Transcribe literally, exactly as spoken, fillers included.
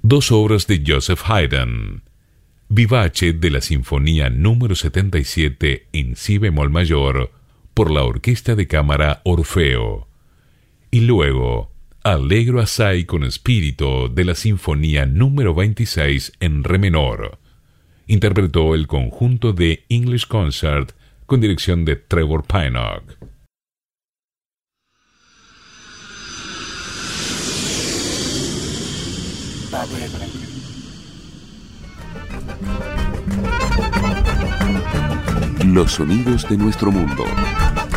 dos obras de Joseph Haydn. Vivace de la Sinfonía número setenta y siete en si bemol mayor por la Orquesta de Cámara Orfeo. Y luego, Allegro assai con spirito de la Sinfonía número veintiséis en re menor. Interpretó el conjunto de English Concert con dirección de Trevor Pinnock. Los sonidos de nuestro mundo.